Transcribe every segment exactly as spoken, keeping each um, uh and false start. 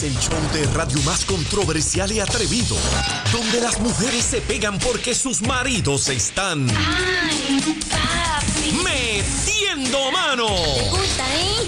el show de radio más controversial y atrevido, donde las mujeres se pegan porque sus maridos están... ¡Ay, papi! ¡Metiendo mano! ¿Te gusta, eh?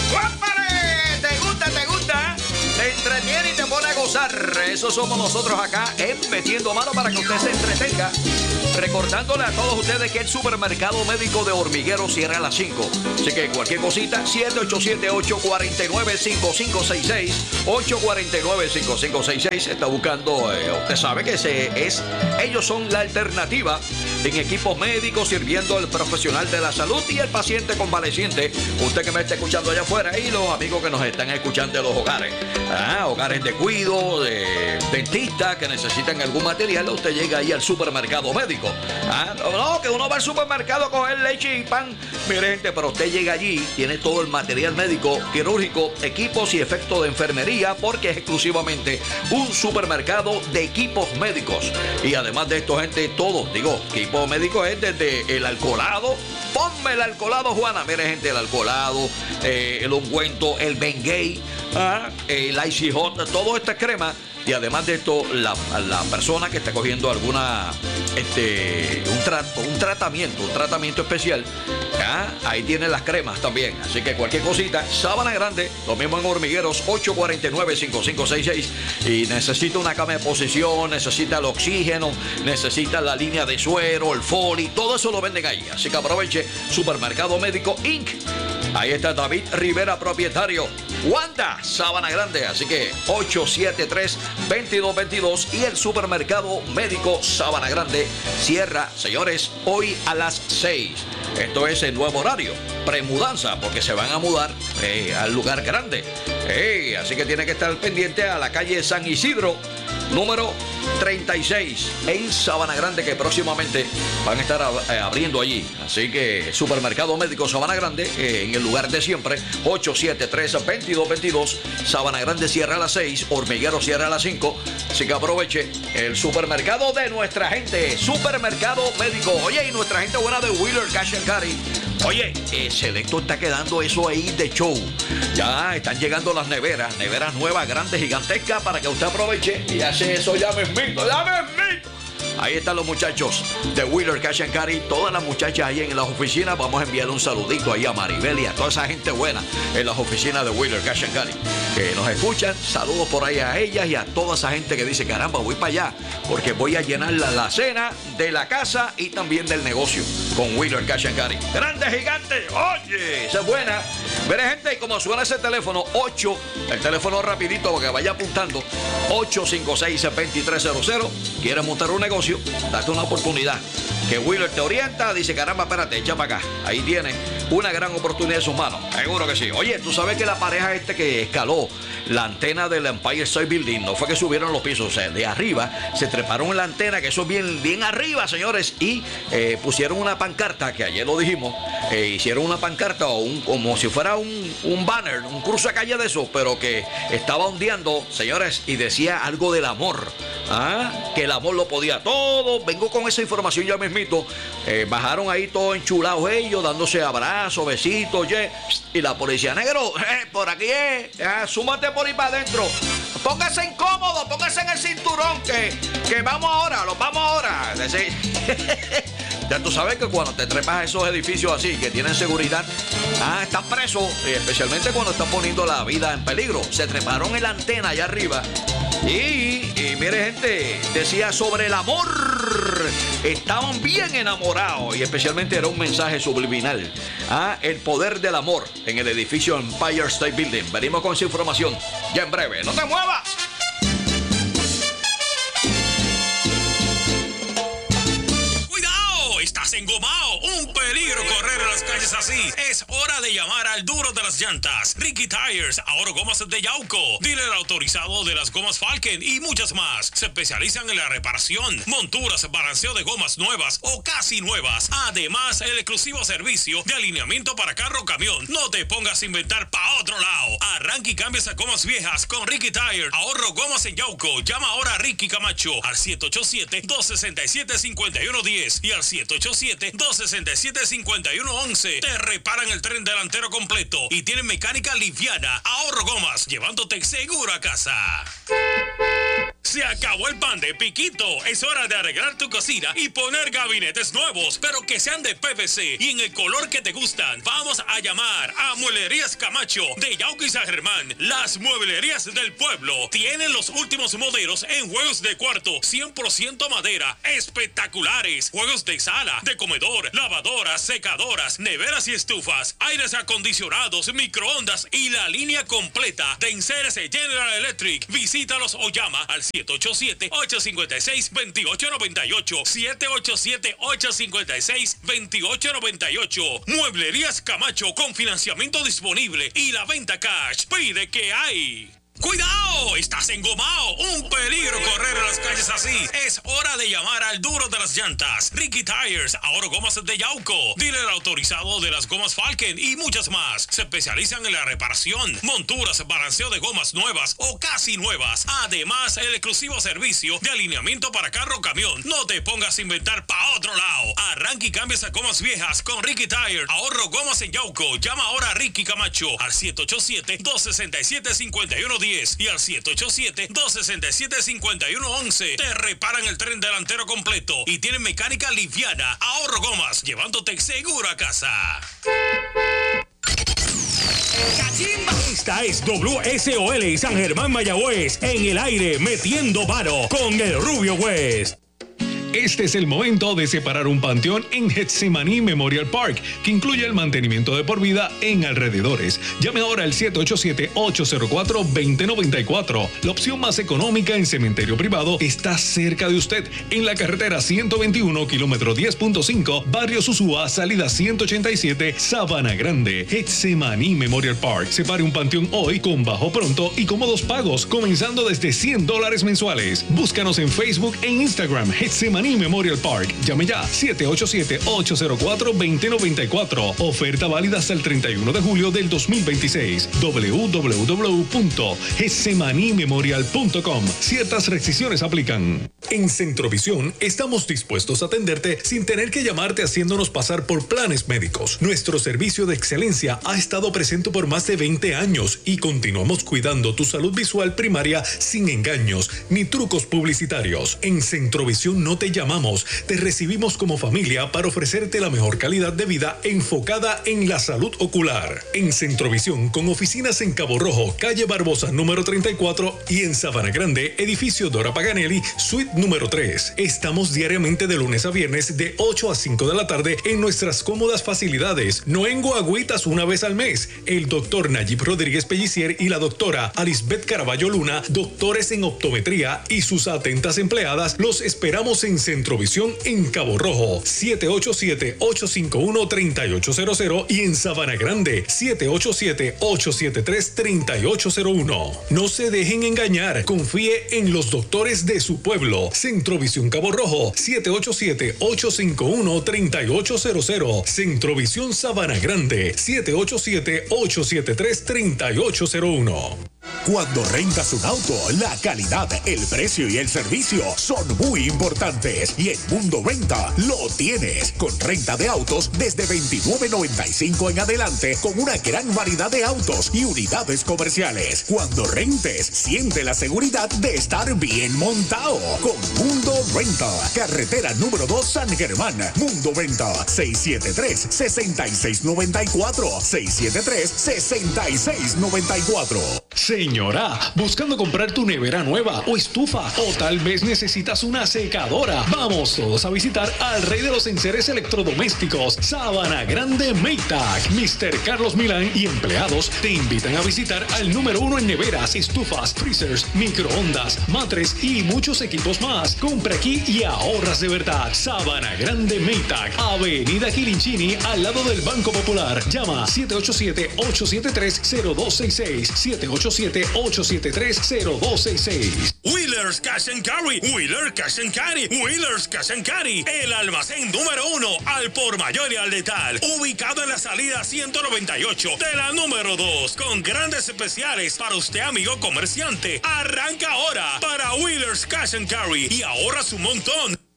¡Guápare! ¿Te gusta, te gusta? Te entretiene y te pone a gozar. Eso somos nosotros acá en Metiendo Mano para que usted se entretenga. Recordándole a todos ustedes que el supermercado médico de Hormiguero cierra a las cinco. Así que cualquier cosita, siete ocho siete, ocho cuatro nueve, cinco cinco seis seis. ocho cuatro nueve, cinco cinco seis seis. Está buscando, eh, usted sabe que ese es, ellos son la alternativa en equipos médicos sirviendo al profesional de la salud y el paciente convaleciente. Usted que me está escuchando allá afuera y los amigos que nos están escuchando de los hogares. Ah, hogares de cuido, de dentistas que necesitan algún material, usted llega ahí al supermercado médico. Ah, no, no, que uno va al supermercado a coger leche y pan. Mire, gente, pero usted llega allí, tiene todo el material médico, quirúrgico, equipos y efectos de enfermería, porque es exclusivamente un supermercado de equipos médicos. Y además de esto, gente, todo, digo, equipo médico es desde el alcoholado. Ponme el alcoholado, Juana. Mire, gente, el alcoholado, eh, el ungüento, el Bengay, ah, el Icy Hot, todo esta crema. Y además de esto, la, la persona que está cogiendo alguna, este, un, tra un tratamiento, un tratamiento especial, ¿ah? Ahí tienen las cremas también. Así que cualquier cosita, Sabana Grande, lo mismo en Hormigueros, ocho cuatro nueve, cinco cinco seis seis. Y necesita una cama de posición, necesita el oxígeno, necesita la línea de suero, el foli, todo eso lo venden ahí. Así que aproveche, Supermercado Médico incorporated. Ahí está David Rivera, propietario. Wanda, Sabana Grande. Así que ocho siete tres, dos dos dos dos. Y el Supermercado Médico Sabana Grande cierra, señores, hoy a las seis. Esto es el nuevo horario, premudanza, porque se van a mudar eh, al lugar grande. Eh, así que tiene que estar pendiente a la calle San Isidro, número treinta y seis, en Sabana Grande, que próximamente van a estar eh, abriendo allí. Así que Supermercado Médico Sabana Grande, eh, en el lugar de siempre, ocho siete tres, dos dos dos dos. Sabana Grande cierra a las seis, Hormiguero cierra a las cinco. Así que aproveche el supermercado de nuestra gente, Supermercado Médico. Oye, y nuestra gente buena de Wheeler Cash and Carry. Oye, eh, Selecto está quedando eso ahí de show. Ya están llegando las neveras, neveras nuevas, grandes, gigantescas, para que usted aproveche y hace eso ya mismito, ya mismito. Ahí están los muchachos de Wheeler Cash and Carry, todas las muchachas ahí en las oficinas. Vamos a enviarle un saludito ahí a Maribel y a toda esa gente buena en las oficinas de Wheeler Cash and Carry que nos escuchan. Saludos por ahí a ellas y a toda esa gente que dice, caramba, voy para allá porque voy a llenar la, la cena de la casa y también del negocio con Wheeler Cash and Carry. Grande, gigante, oye, esa es buena. Veré, gente, y como suena ese teléfono, ocho, el teléfono rapidito para que vaya apuntando, ocho cinco seis, dos tres cero cero. ¿Quieres montar un negocio? Date una oportunidad. Que Wheeler te orienta, dice, caramba, espérate, echa para acá. Ahí tienes una gran oportunidad en sus manos. Seguro que sí. Oye, tú sabes que la pareja este que escaló la antena del Empire State Building, no fue que subieron los pisos, o sea, de arriba, se treparon en la antena, que eso es bien, bien arriba, señores, y eh, pusieron una pancarta, que ayer lo dijimos, eh, hicieron una pancarta o un, como si fuera un, un banner, un cruzacalle de eso, pero que estaba ondeando, señores, y decía algo del amor. ¿Ah? Que el amor lo podía todo. Vengo con esa información ya mismito. Eh, bajaron ahí todos enchulados ellos, dándose abrazos, besitos, oye. Y la policía, negro, eh, por aquí es, ah, súmate por ahí para adentro. Póngase incómodo, póngase en el cinturón, que, que vamos ahora, los vamos ahora. Ya tú sabes que cuando te trepas a esos edificios así, que tienen seguridad, ah, están presos, y especialmente cuando están poniendo la vida en peligro. Se treparon en la antena allá arriba. Y, y mire, gente, decía sobre el amor. Estaban bien enamorados y especialmente era un mensaje subliminal. Ah, el poder del amor en el edificio Empire State Building. Venimos con esa información ya en breve. ¡No te muevas! Estás engomado, un peligro correr en las calles así. Es hora de llamar al duro de las llantas, Ricky Tires, ahora gomas de Yauco, dealer autorizado de las gomas Falken y muchas más. Se especializan en la reparación, monturas, balanceo de gomas nuevas o casi nuevas. Además, el exclusivo servicio de alineamiento para carro o camión. No te pongas a inventar pa' otro lado. Arranca y cambias a gomas viejas con Ricky Tires. Ahorro gomas en Yauco. Llama ahora a Ricky Camacho al siete ocho siete, dos seis siete, cinco uno uno cero y al siete ocho siete, dos seis siete, cinco uno uno uno. Te te reparan el tren delantero completo y tienen mecánica liviana. Ahorro Gomas, llevándote seguro a casa. Se acabó el pan de piquito. Es hora de arreglar tu cocina y poner gabinetes nuevos, pero que sean de P V C y en el color que te gustan. Vamos a llamar a Mueblerías Camacho de Yauco y San Germán. Las mueblerías del pueblo tienen los últimos modelos en juegos de cuarto, cien por ciento madera, espectaculares. Juegos de sala, de comedor, lavadoras, secadoras, neveras y estufas, aires acondicionados, microondas y la línea completa de enseres General Electric. Visítalos o llama al siete ocho siete, ocho cinco seis, dos ocho nueve ocho, siete ocho siete, ocho cinco seis, dos ocho nueve ocho. Mueblerías Camacho con financiamiento disponible y la venta cash. Pide que hay. ¡Cuidado! ¡Estás engomado! ¡Un peligro correr en las calles así! Es hora de llamar al duro de las llantas. Ricky Tires, ahora gomas de Yauco. Dealer autorizado de las gomas Falken y muchas más. Se especializan en la reparación, monturas, balanceo de gomas nuevas o casi nuevas. Además, el exclusivo servicio de alineamiento para carro o camión. No te pongas a inventar pa' otro lado. Arranca y cambia esas gomas viejas con Ricky Tires. Ahorro gomas en Yauco. Llama ahora a Ricky Camacho al siete ocho siete, dos seis siete, cinco uno uno cero y al siete ocho siete, dos seis siete, cinco uno uno uno. Te reparan el tren delantero completo y tienen mecánica liviana. Ahorro Gomas, llevándote seguro a casa. Esta es W S O L San Germán Mayagüez en el aire metiendo mano con el Rubio West. Este es el momento de separar un panteón en Getsemaní Memorial Park, que incluye el mantenimiento de por vida en alrededores. Llame ahora al siete ocho siete, ocho cero cuatro, dos cero nueve cuatro. La opción más económica en cementerio privado está cerca de usted, en la carretera ciento veintiuno, kilómetro diez punto cinco, Barrio Susúa, salida ciento ochenta y siete, Sabana Grande. Getsemaní Memorial Park. Separe un panteón hoy con bajo pronto y cómodos pagos, comenzando desde cien dólares mensuales. Búscanos en Facebook e Instagram, Getsemaní Memorial Park. Llame ya, siete ocho siete, ocho cero cuatro, dos cero nueve cuatro. Oferta válida hasta el treinta y uno de julio del dos mil veintiséis. doble u doble u doble u punto getsemaní memorial punto com. Ciertas restricciones aplican. En Centrovisión estamos dispuestos a atenderte sin tener que llamarte haciéndonos pasar por planes médicos. Nuestro servicio de excelencia ha estado presente por más de veinte años y continuamos cuidando tu salud visual primaria sin engaños ni trucos publicitarios. En Centrovisión no te llamamos, te recibimos como familia para ofrecerte la mejor calidad de vida enfocada en la salud ocular. En Centrovisión, con oficinas en Cabo Rojo, calle Barbosa número treinta y cuatro y en Sabana Grande, edificio Dora Paganelli, suite número tres. Estamos diariamente de lunes a viernes de ocho a cinco de la tarde en nuestras cómodas facilidades. No en guagüitas una vez al mes. El doctor Nayib Rodríguez Pellicier y la doctora Alisbeth Caraballo Luna, doctores en optometría y sus atentas empleadas, los esperamos en Centrovisión en Cabo Rojo, siete ocho siete, ocho cinco uno, tres ocho cero cero y en Sabana Grande, siete ocho siete, ocho siete tres, tres ocho cero uno. No se dejen engañar, confíe en los doctores de su pueblo. Centrovisión Cabo Rojo, siete ocho siete, ocho cinco uno, tres ocho cero cero. Centrovisión Sabana Grande, siete ocho siete, ocho siete tres, tres ocho cero uno. Cuando rentas un auto, la calidad, el precio y el servicio son muy importantes. Y en Mundo Renta lo tienes. Con renta de autos desde veintinueve noventa y cinco en adelante, con una gran variedad de autos y unidades comerciales. Cuando rentes, siente la seguridad de estar bien montado. Con Mundo Renta. Carretera número dos San Germán. Mundo Renta. seis siete tres, seis seis nueve cuatro. seis siete tres, seis seis nueve cuatro. Señora, buscando comprar tu nevera nueva o estufa, o tal vez necesitas una secadora. Vamos todos a visitar al rey de los enseres electrodomésticos, Sabana Grande Maytag. mister Carlos Milán y empleados te invitan a visitar al número uno en neveras, estufas, freezers, microondas, matres y muchos equipos más. Compra aquí y ahorras de verdad. Sabana Grande Maytag, Avenida Quilinchini, al lado del Banco Popular. Llama siete ocho siete, ocho siete tres, cero dos seis seis, siete ocho siete, ocho siete tres, cero dos seis seis. Wheelers Cash and Carry, Wheelers Cash and Carry, Wheelers Cash and Carry, el almacén número uno al por mayor y al letal, ubicado en la salida ciento noventa y ocho de la número dos, con grandes especiales para usted, amigo comerciante. Arranca ahora para Wheelers Cash and Carry y ahorras un montón.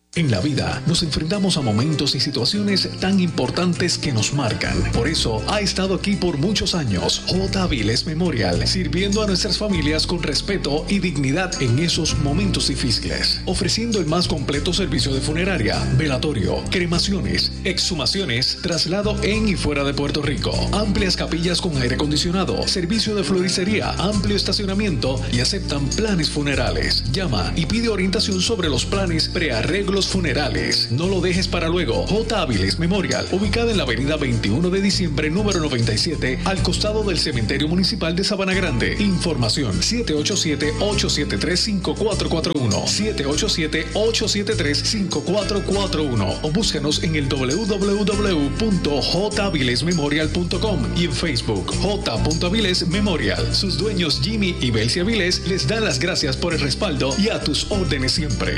En la vida nos enfrentamos a momentos y situaciones tan importantes que nos marcan. Por eso ha estado aquí por muchos años J. Avilés Memorial, sirviendo a nuestras familias con respeto y dignidad en esos momentos difíciles, ofreciendo el más completo servicio de funeraria, velatorio, cremaciones, exhumaciones, traslado en y fuera de Puerto Rico, amplias capillas con aire acondicionado, servicio de floristería, amplio estacionamiento y aceptan planes funerales. Llama y pide orientación sobre los planes prearreglos funerales. No lo dejes para luego. J. Avilés Memorial, ubicada en la avenida veintiuno de diciembre, número noventa y siete, al costado del Cementerio Municipal de Sabana Grande. Información siete ocho siete, ocho siete tres, cinco cuatro cuatro uno, siete ocho siete, ocho siete tres, cinco cuatro cuatro uno o búscanos en el w w w punto j avilés memorial punto com y en Facebook J. Avilés Memorial. Sus dueños Jimmy y Belsi Avilés les dan las gracias por el respaldo y a tus órdenes siempre.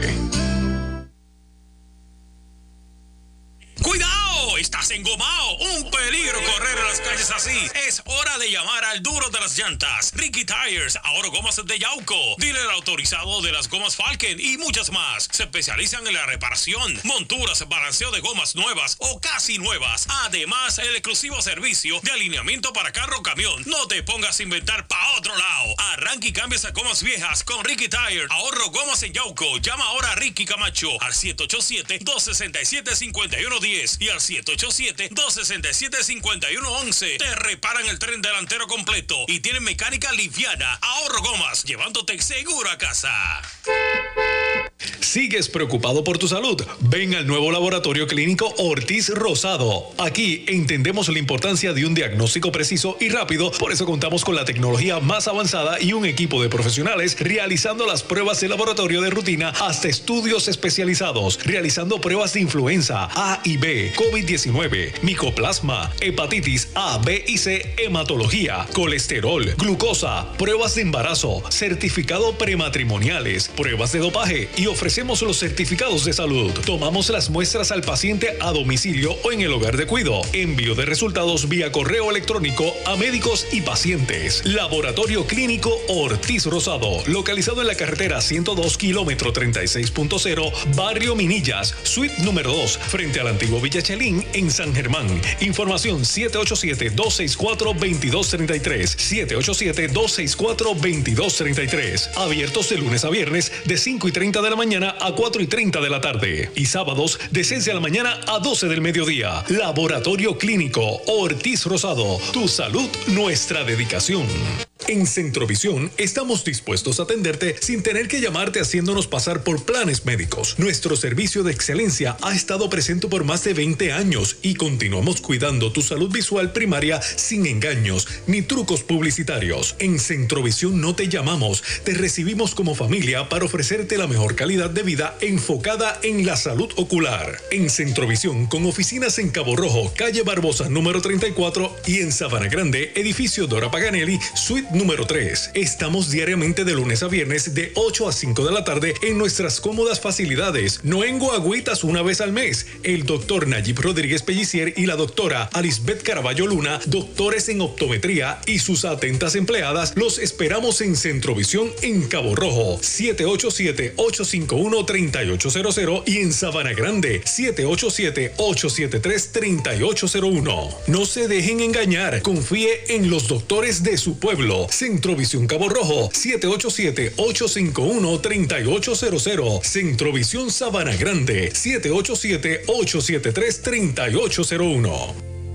¡Cuidado! ¡Estás engomado! ¡Un peligro correr en las calles así! Es hora de llamar al duro de las llantas. Ricky Tires, ahora gomas de Yauco. Dealer autorizado de las gomas Falken y muchas más. Se especializan en la reparación, monturas, balanceo de gomas nuevas o casi nuevas. Además, el exclusivo servicio de alineamiento para carro o camión. No te pongas a inventar pa' otro lado. Arranca y cambia esas gomas viejas con Ricky Tires. Ahorro gomas en Yauco. Llama ahora a Ricky Camacho al siete ocho siete, dos seis siete, cinco uno uno cero y al siete ocho siete, dos seis siete, cinco uno uno uno. Te reparan el tren delantero completo y tienen mecánica liviana. Ahorro gomas, llevándote seguro a casa. ¿Sigues preocupado por tu salud? Ven al nuevo laboratorio clínico Ortiz Rosado. Aquí entendemos la importancia de un diagnóstico preciso y rápido, por eso contamos con la tecnología más avanzada y un equipo de profesionales realizando las pruebas de laboratorio de rutina hasta estudios especializados, realizando pruebas de influenza A y B, COVID diecinueve, micoplasma, hepatitis A, B y C, hematología, colesterol, glucosa, pruebas de embarazo, certificado prematrimoniales, pruebas de dopaje y ofrecemos los certificados de salud. Tomamos las muestras al paciente a domicilio o en el hogar de cuidado. Envío de resultados vía correo electrónico a médicos y pacientes. Laboratorio Clínico Ortiz Rosado, localizado en la carretera ciento dos, kilómetro treinta y seis punto cero, Barrio Minillas, suite número dos, frente al antiguo Villa Chelín en San Germán. Información siete ocho siete, dos seis cuatro, dos dos tres tres, siete ocho siete, dos seis cuatro, dos dos tres tres. Abiertos de lunes a viernes de cinco y treinta de la mañana a cuatro y treinta de la tarde y sábados de seis de la mañana a doce del mediodía. Laboratorio Clínico Ortiz Rosado. Tu salud, nuestra dedicación. En Centrovisión estamos dispuestos a atenderte sin tener que llamarte haciéndonos pasar por planes médicos. Nuestro servicio de excelencia ha estado presente por más de veinte años y continuamos cuidando tu salud visual primaria sin engaños ni trucos publicitarios. En Centrovisión no te llamamos, te recibimos como familia para ofrecerte la mejor calidad de vida enfocada en la salud ocular. En Centrovisión, con oficinas en Cabo Rojo, calle Barbosa número treinta y cuatro y en Sabana Grande, edificio Dora Paganelli, suite número tres. Estamos diariamente de lunes a viernes de ocho a cinco de la tarde en nuestras cómodas facilidades. No en guagüitas una vez al mes. El doctor Nayib Rodríguez Pellicier y la doctora Alisbeth Caraballo Luna, doctores en optometría y sus atentas empleadas, los esperamos en Centrovisión en Cabo Rojo, siete ocho siete, ocho cinco uno, tres ocho cero cero y en Sabana Grande, siete ocho siete, ocho siete tres, tres ocho cero uno. No se dejen engañar, confíe en los doctores de su pueblo. Centrovisión Cabo Rojo, siete ocho siete, ocho cinco uno, tres ocho cero cero. Centrovisión Sabana Grande, siete ocho siete, ocho siete tres, tres ocho cero uno.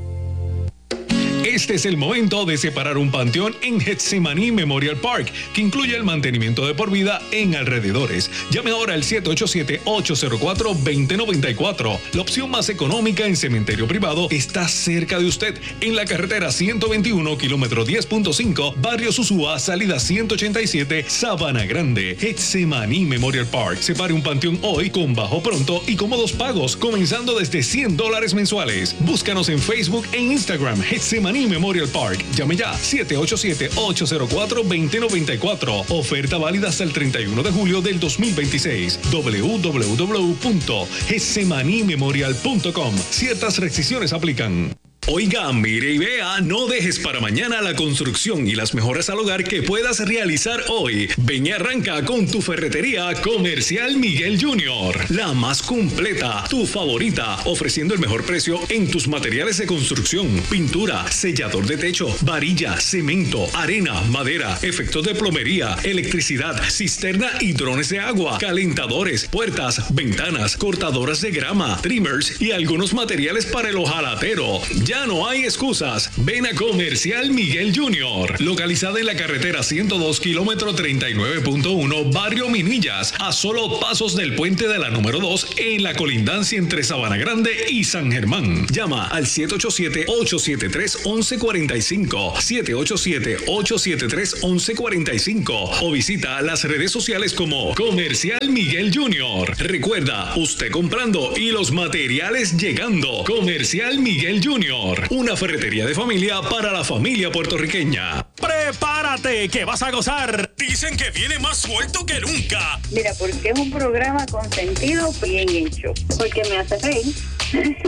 Este es el momento de separar un panteón en Getsemaní Memorial Park, que incluye el mantenimiento de por vida en alrededores. Llame ahora al siete ocho siete, ocho cero cuatro, dos cero nueve cuatro. La opción más económica en cementerio privado está cerca de usted, en la carretera ciento veintiuno, kilómetro diez punto cinco, Barrio Susúa, salida ciento ochenta y siete, Sabana Grande. Getsemaní Memorial Park. Separe un panteón hoy con bajo pronto y cómodos pagos, comenzando desde cien dólares mensuales. Búscanos en Facebook e Instagram, Getsemaní Memorial Park. Llame ya, siete ocho siete, ocho cero cuatro, dos cero nueve cuatro. Oferta válida hasta el treinta y uno de julio del dos mil veintiséis. w w w punto getsemaní memorial punto com. Ciertas restricciones aplican. Oiga, mire y vea, no dejes para mañana la construcción y las mejoras al hogar que puedas realizar hoy. Ven y arranca con tu ferretería Comercial Miguel Junior, la más completa, tu favorita, ofreciendo el mejor precio en tus materiales de construcción, pintura, sellador de techo, varilla, cemento, arena, madera, efectos de plomería, electricidad, cisterna y drones de agua, calentadores, puertas, ventanas, cortadoras de grama, trimmers y algunos materiales para el hojalatero. Ya no hay excusas. Ven a Comercial Miguel Junior, localizada en la carretera ciento dos, kilómetro treinta y nueve punto uno, barrio Minillas, a solo pasos del puente de la número dos, en la colindancia entre Sabana Grande y San Germán. Llama al siete ocho siete, ocho siete tres, once cuarenta y cinco, siete ocho siete, ocho siete tres, once cuarenta y cinco o visita las redes sociales como Comercial Miguel Junior. Recuerda, usted comprando y los materiales llegando. Comercial Miguel Junior, una ferretería de familia para la familia puertorriqueña. ¡Prepárate, que vas a gozar! Dicen que viene más suelto que nunca. Mira, porque es un programa con sentido bien hecho. Porque me hace reír.